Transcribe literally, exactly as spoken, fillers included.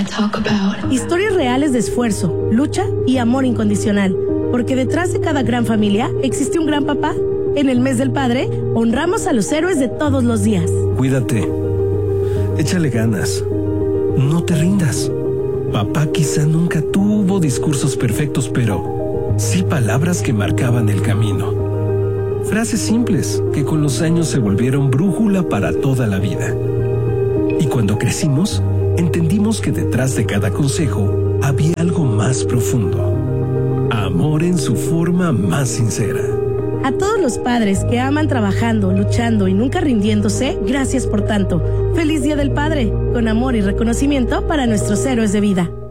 Historias reales de esfuerzo, lucha y amor incondicional. Porque detrás de cada gran familia existe un gran papá. En el mes del padre, honramos a los héroes de todos los días. Cuídate. Échale ganas. No te rindas. Papá quizá nunca tuvo discursos perfectos, pero sí palabras que marcaban el camino. Frases simples que con los años se volvieron brújula para toda la vida. Y cuando crecimos, entendimos que detrás de cada consejo había algo más profundo. Amor en su forma más sincera. A todos los padres que aman trabajando, luchando y nunca rindiéndose, gracias por tanto. ¡Feliz Día del Padre! Con amor y reconocimiento para nuestros héroes de vida.